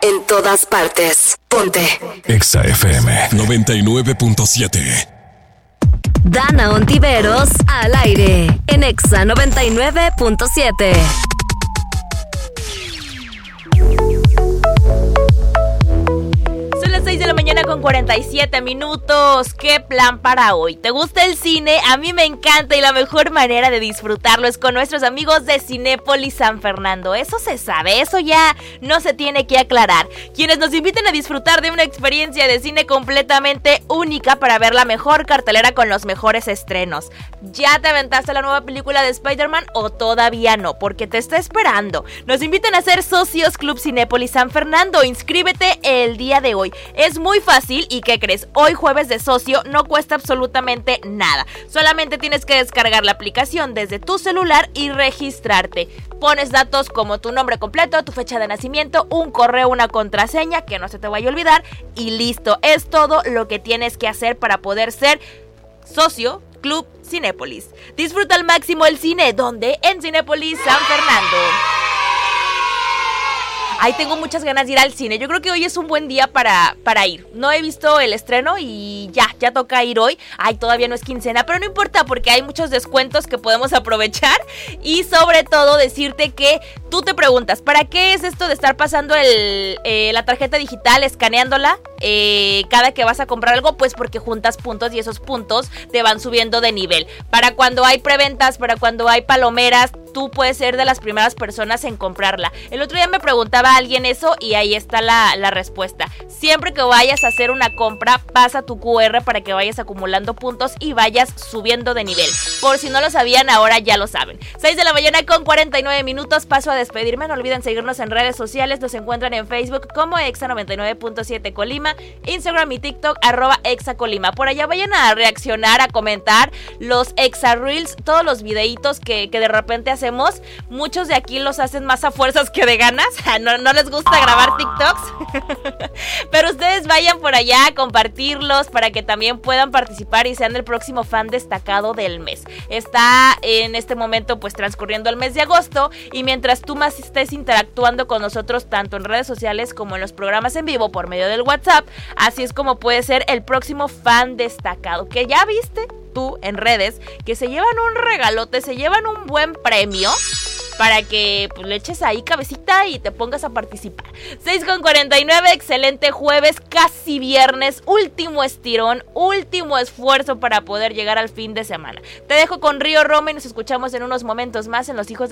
en todas partes. Ponte Exa FM 99.7. Dana Ontiveros al aire en Exa 99.7. Son las 6 de la mañana con 47 minutos. ¿Qué plan para hoy? ¿Te gusta el cine? A mí me encanta y la mejor manera de disfrutarlo es con nuestros amigos de Cinépolis San Fernando. Eso se sabe, eso ya no se tiene que aclarar. Quienes nos inviten a disfrutar de una experiencia de cine completamente única para ver la mejor cartelera con los mejores estrenos. ¿Ya te aventaste la nueva película de Spider-Man o todavía no? Porque te está esperando. Nos invitan a ser socios Club Cinépolis San Fernando. Inscríbete el día de hoy. Es muy fácil y ¿qué crees? Hoy jueves de socio no cuesta absolutamente nada. Solamente tienes que descargar la aplicación desde tu celular y registrarte. Pones datos como tu nombre completo, tu fecha de nacimiento, un correo, una contraseña que no se te vaya a olvidar y listo. Es todo lo que tienes que hacer para poder ser socio Club Cinépolis. Disfruta al máximo el cine. ¿Dónde? En Cinépolis San Fernando. Ay, tengo muchas ganas de ir al cine. Yo creo que hoy es un buen día para ir. No he visto el estreno y ya toca ir hoy. Ay, todavía no es quincena, pero no importa porque hay muchos descuentos que podemos aprovechar. Y sobre todo decirte que tú te preguntas, ¿para qué es esto de estar pasando la tarjeta digital, escaneándola cada que vas a comprar algo? Pues porque juntas puntos y esos puntos te van subiendo de nivel. Para cuando hay preventas, para cuando hay palomeras, tú puedes ser de las primeras personas en comprarla. El otro día me preguntaba a alguien eso y ahí está la respuesta. Siempre que vayas a hacer una compra, pasa tu QR para que vayas acumulando puntos y vayas subiendo de nivel. Por si no lo sabían, ahora ya lo saben. 6 de la mañana con 49 minutos, paso a despedirme. No olviden seguirnos en redes sociales. Nos encuentran en Facebook como Exa 99.7 Colima, Instagram y TikTok @ExaColima. Por allá vayan a reaccionar, a comentar los Exa Reels, todos los videitos que de repente hacemos. Muchos de aquí los hacen más a fuerzas que de ganas. No les gusta grabar TikToks. Pero ustedes vayan por allá a compartirlos para que también puedan participar y sean el próximo fan destacado del mes. Está en este momento pues transcurriendo el mes de agosto y mientras tú más estés interactuando con nosotros tanto en redes sociales como en los programas en vivo por medio del WhatsApp, así es como puedes ser el próximo fan destacado. Que ya viste tú en redes que se llevan un regalote, se llevan un buen premio para que pues, le eches ahí cabecita y te pongas a participar. 6:49, excelente jueves, casi viernes, último estirón, último esfuerzo para poder llegar al fin de semana. Te dejo con Río Roma y nos escuchamos en unos momentos más en Los Hijos de